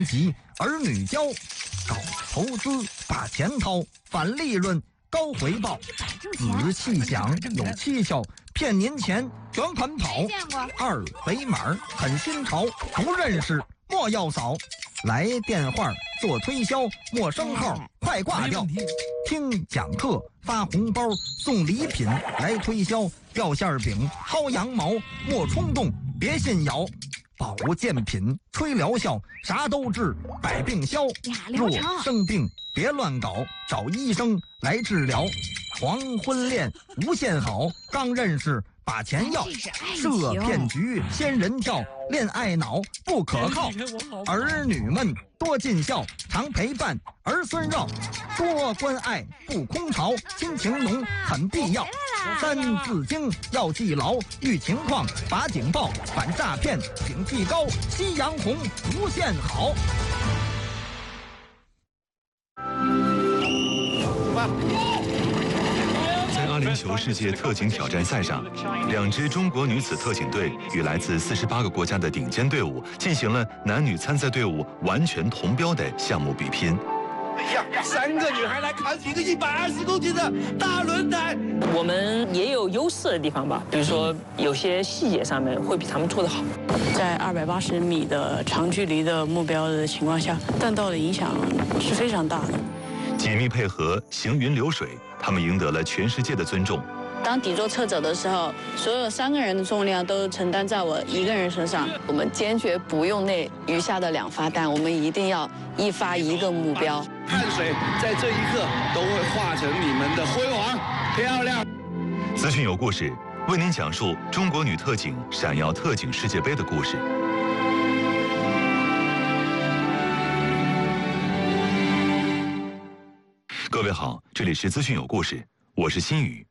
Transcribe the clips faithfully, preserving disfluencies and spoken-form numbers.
及儿女教，搞投资把钱掏，反利润高回报，仔细想有蹊跷，骗您钱卷款跑。二维码很新潮，不认识莫要扫。来电话做推销，陌生号快挂掉。听讲课发红包送礼品，来推销掉馅饼薅羊毛，莫冲动别信谣。保健品吹疗效，啥都治，百病消。若生病别乱搞，找医生来治疗。黄昏恋无限好，刚认识把钱要，设骗局仙人跳，恋爱脑不可靠。儿女们多尽孝，常陪伴儿孙绕，多关爱不空巢，亲情浓很必要。三字经要记牢，遇情况把警报，反诈骗警惕高，夕阳红无限好。 在阿联酋世界特警挑战赛上，两支中国女子特警队与来自四十八个国家的顶尖队伍进行了男女参赛队伍完全同标的项目比拼。 哎呀，三个女孩来扛起一个一百二十公斤的大轮胎。 我们也有优势的地方吧，比如说有些细节上面会比他们做得好。 在二百八十米的长距离的目标的情况下，弹道的影响是非常大的。 紧密配合，行云流水，他们赢得了全世界的尊重。 当底座撤走的时候，所有三个人的重量都承担在我一个人身上。 我们坚决不用那余下的两发弹，我们一定要一发一个目标。 汗水在这一刻都会化成你们的辉煌，漂亮。 资讯有故事，为您讲述中国女特警闪耀特警世界杯的故事。各位好，这里是资讯有故事，我是新宇。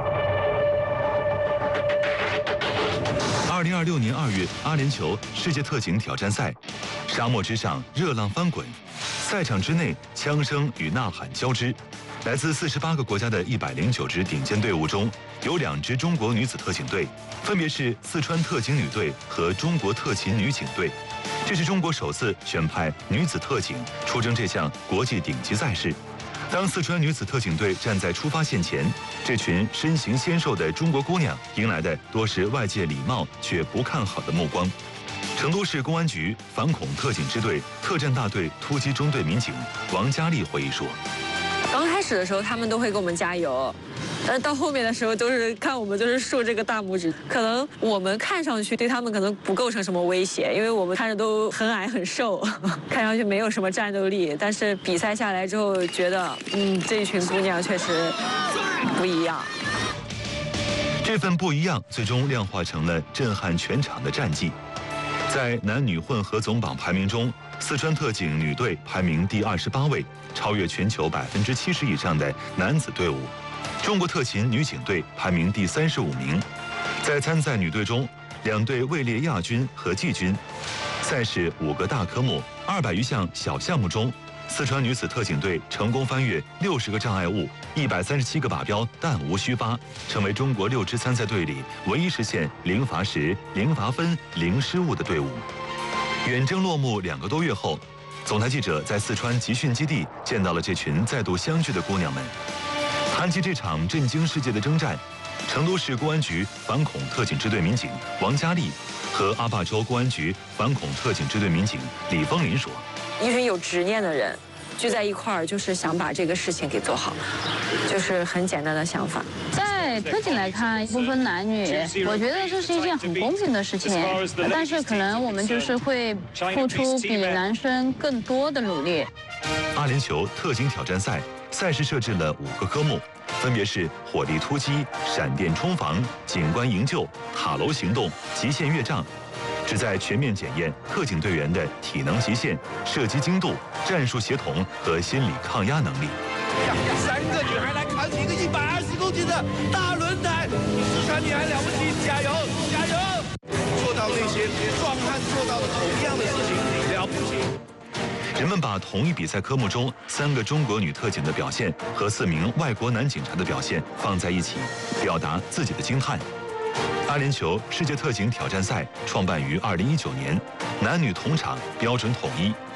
二零二六年二月，阿联酋世界特警挑战赛，沙漠之上热浪翻滚，赛场之内枪声与呐喊交织。来自四十八个国家的一百零九支顶尖队伍中，有两支中国女子特警队，分别是四川特警女队和中国特勤女警队。这是中国首次选派女子特警出征这项国际顶级赛事。当四川女子特警队站在出发线前，这群身形纤瘦的中国姑娘迎来的多是外界礼貌却不看好的目光。成都市公安局反恐特警支队特战大队突击中队民警王佳丽回忆说：“ 刚开始的时候，他们都会给我们加油，但到后面的时候都是看我们就是竖这个大拇指。可能我们看上去对他们可能不构成什么威胁，因为我们看着都很矮很瘦，看上去没有什么战斗力。但是比赛下来之后，觉得嗯，这一群姑娘确实不一样。 这份不一样，最终量化成了震撼全场的战绩。在男女混合总榜排名中，四川特警女队排名第二十八位，超越全球百分之七十以上的男子队伍。中国特勤女警队排名第三十五名。在参赛女队中，两队位列亚军和季军。赛事五个大科目，二百余项小项目中，四川女子特警队成功翻越六十个障碍物，一百三十七个靶标，弹无虚发，成为中国六支参赛队里唯一实现零罚时、零罚分、零失误的队伍。远征落幕两个多月后，总台记者在四川集训基地见到了这群再度相聚的姑娘们。谈起这场震惊世界的征战，成都市公安局反恐特警支队民警王佳丽和阿坝州公安局反恐特警支队民警李峰林说：“ 一群有执念的人聚在一块儿，就是想把这个事情给做好，就是很简单的想法。 在特警来看，不分男女，我觉得这是一件很公平的事情。但是可能我们就是会付出比男生更多的努力。” 阿联酋特警挑战赛赛事设置了五个科目，分别是火力突击、闪电冲防、警官营救、塔楼行动、极限越障，旨在全面检验特警队员的体能极限、射击精度、战术协同和心理抗压能力。 三个女孩来扛起一个一百二十公斤的大轮胎，四川女孩了不起，加油加油！做到那些壮汉做到的同样的事情，了不起。 人们把同一比赛科目中三个中国女特警的表现和四名外国男警察的表现放在一起，表达自己的惊叹。阿联酋世界特警挑战赛创办于二零一九年，男女同场，标准统一，